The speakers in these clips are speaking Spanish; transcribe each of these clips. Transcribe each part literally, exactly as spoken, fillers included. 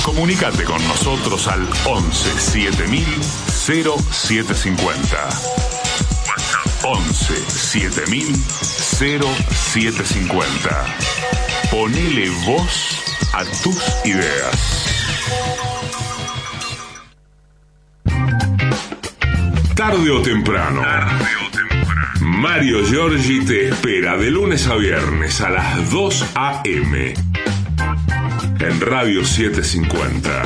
Comunicate con nosotros al once siete mil cero siete cincuenta. once siete mil cero siete cincuenta. Ponele voz a tus ideas. Tarde o temprano. Tarde o temprano. Mario Giorgi te espera de lunes a viernes a las dos a eme en Radio setecientos cincuenta.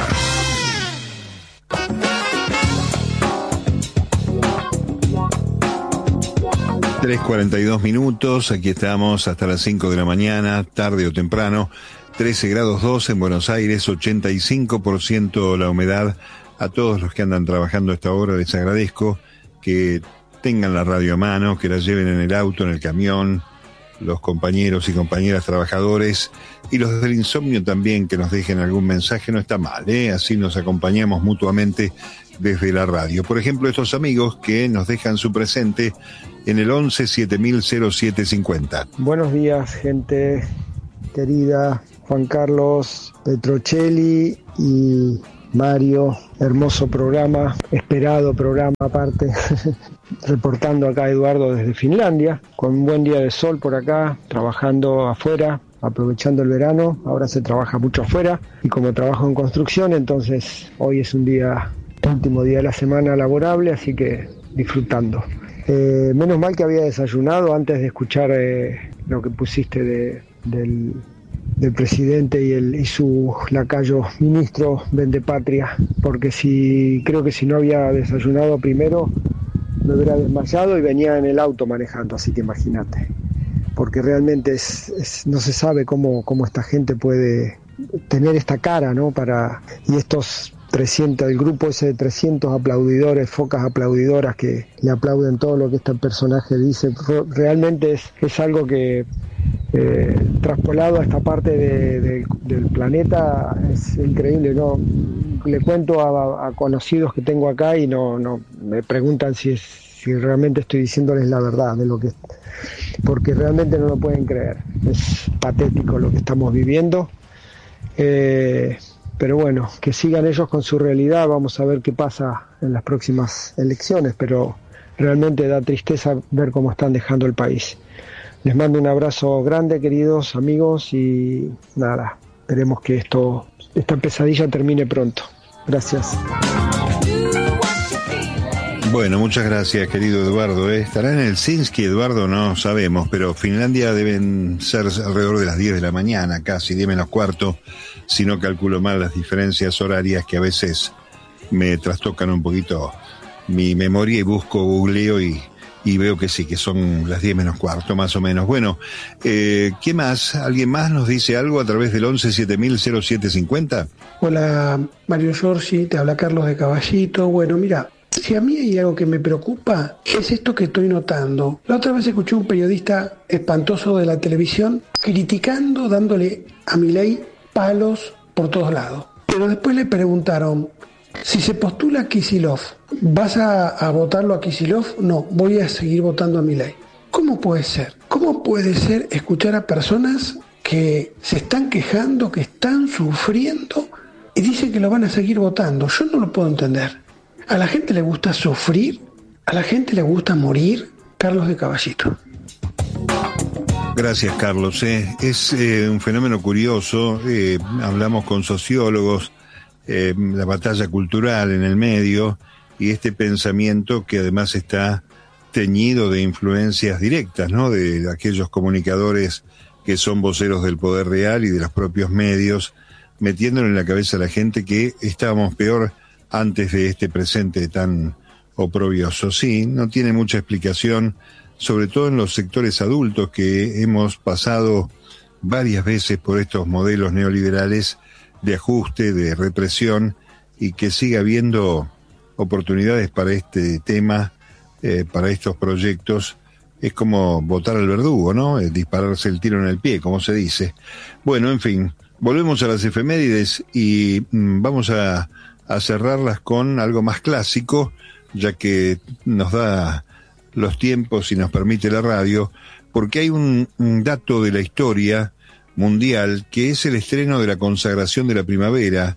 tres cuarenta y dos minutos, aquí estamos hasta las cinco de la mañana, tarde o temprano. Trece grados dos en Buenos Aires, ochenta y cinco por ciento la humedad. A todos los que andan trabajando a esta hora les agradezco que tengan la radio a mano, que la lleven en el auto, en el camión, los compañeros y compañeras trabajadores, y los del insomnio también, que nos dejen algún mensaje, no está mal, ¿eh? Así nos acompañamos mutuamente desde la radio. Por ejemplo, estos amigos que nos dejan su presente en el once siete mil cero siete cincuenta. Buenos días, gente querida, Juan Carlos Petrocelli y Mario, hermoso programa, esperado programa aparte, reportando acá Eduardo desde Finlandia, con un buen día de sol por acá, trabajando afuera, aprovechando el verano. Ahora se trabaja mucho afuera y como trabajo en construcción, entonces hoy es un día, último día de la semana laborable, así que disfrutando. Eh, menos mal que había desayunado antes de escuchar eh, lo que pusiste de, del... del presidente y, el, y su lacayo ministro Vendepatria, porque si creo que si no había desayunado primero me hubiera desmayado y venía en el auto manejando, así que imagínate, porque realmente es, es, no se sabe cómo, cómo esta gente puede tener esta cara, ¿no? Para, y estos trescientos, el grupo ese de trescientos aplaudidores, focas aplaudidoras que le aplauden todo lo que este personaje dice, realmente es, es algo que Eh, traspolado a esta parte de, de, del planeta es increíble, ¿no? Le cuento a, a conocidos que tengo acá y no, no me preguntan si es, si realmente estoy diciéndoles la verdad de lo que, porque realmente no lo pueden creer, es patético lo que estamos viviendo, eh, pero bueno, que sigan ellos con su realidad, vamos a ver qué pasa en las próximas elecciones, pero realmente da tristeza ver cómo están dejando el país. Les mando un abrazo grande, queridos amigos, y nada, esperemos que esto, esta pesadilla termine pronto. Gracias. Bueno, muchas gracias, querido Eduardo. ¿eh? ¿Estará en Helsinki, Eduardo? No sabemos, pero Finlandia deben ser alrededor de las diez de la mañana, casi diez menos cuarto, si no calculo mal las diferencias horarias que a veces me trastocan un poquito mi memoria y busco, googleo y... y veo que sí, que son las diez menos cuarto, más o menos. Bueno, eh, ¿qué más? ¿Alguien más nos dice algo a través del once siete mil cero siete cincuenta? Hola, Mario Giorgi, te habla Carlos de Caballito. Bueno, mira, si a mí hay algo que me preocupa, es esto que estoy notando. La otra vez escuché un periodista espantoso de la televisión criticando, dándole a Milei palos por todos lados. Pero después le preguntaron, si se postula Kicillof, ¿vas a, a votarlo a Kicillof? No, voy a seguir votando a Milei. ¿Cómo puede ser? ¿Cómo puede ser escuchar a personas que se están quejando, que están sufriendo y dicen que lo van a seguir votando? Yo no lo puedo entender. ¿A la gente le gusta sufrir? ¿A la gente le gusta morir? Carlos de Caballito. Gracias, Carlos. Eh, es eh, un fenómeno curioso. Eh, hablamos con sociólogos, eh, la batalla cultural en el medio y este pensamiento que además está teñido de influencias directas, ¿no? De aquellos comunicadores que son voceros del poder real y de los propios medios, metiéndole en la cabeza a la gente que estábamos peor antes de este presente tan oprobioso. Sí, no tiene mucha explicación, sobre todo en los sectores adultos que hemos pasado varias veces por estos modelos neoliberales de ajuste, de represión, y que siga habiendo oportunidades para este tema, eh, para estos proyectos. Es como votar al verdugo, ¿no? Es dispararse el tiro en el pie, como se dice. Bueno, en fin, volvemos a las efemérides y mmm, vamos a, a cerrarlas con algo más clásico, ya que nos da los tiempos y nos permite la radio, porque hay un, un dato de la historia mundial que es el estreno de la consagración de la primavera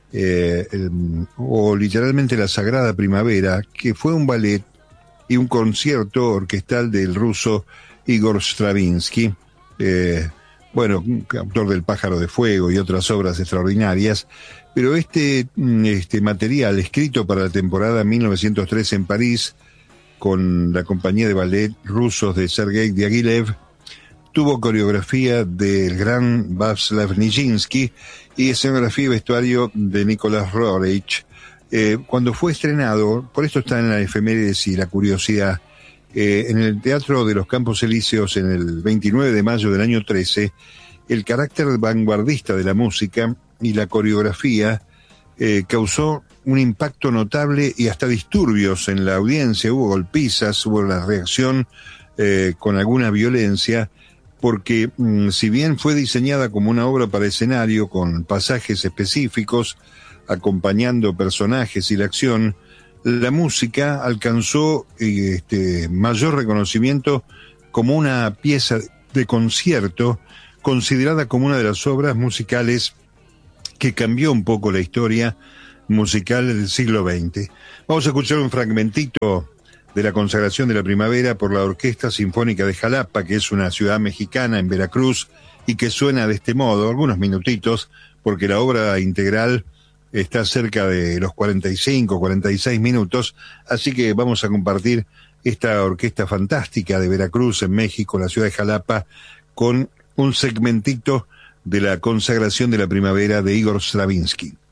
eh, el, o literalmente La Sagrada Primavera, que fue un ballet y un concierto orquestal del ruso Igor Stravinsky, eh, bueno, autor del Pájaro de Fuego y otras obras extraordinarias, pero este, este material escrito para la temporada mil novecientos tres en París, con la compañía de ballet rusos de Sergei Diaghilev, tuvo coreografía del gran Václav Nijinsky y escenografía y vestuario de Nicolás Roerich. Eh, cuando fue estrenado, por esto está en la efemérides y la curiosidad, eh, en el Teatro de los Campos Elíseos en el veintinueve de mayo del año trece, el carácter vanguardista de la música y la coreografía eh, causó un impacto notable y hasta disturbios en la audiencia. Hubo golpizas, hubo la reacción eh, con alguna violencia, porque mmm, si bien fue diseñada como una obra para escenario con pasajes específicos, acompañando personajes y la acción, la música alcanzó eh, este, mayor reconocimiento como una pieza de concierto, considerada como una de las obras musicales que cambió un poco la historia musical del siglo veinte. Vamos a escuchar un fragmentito de la consagración de la primavera por la Orquesta Sinfónica de Jalapa, que es una ciudad mexicana en Veracruz, y que suena de este modo, algunos minutitos, porque la obra integral está cerca de los cuarenta y cinco, cuarenta y seis minutos, así que vamos a compartir esta orquesta fantástica de Veracruz en México, la ciudad de Jalapa, con un segmentito de la consagración de la primavera de Igor Stravinsky.